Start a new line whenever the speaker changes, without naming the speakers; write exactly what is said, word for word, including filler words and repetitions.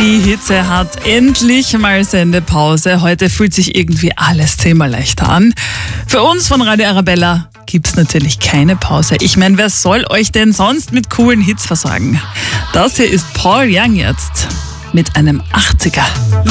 Die Hitze hat endlich mal Sendepause. Heute fühlt sich irgendwie alles zehnmal leichter an. Für uns von Radio Arabella gibt's natürlich keine Pause. Ich meine, wer soll euch denn sonst mit coolen Hits versorgen? Das hier ist Paul Young jetzt mit einem achtziger.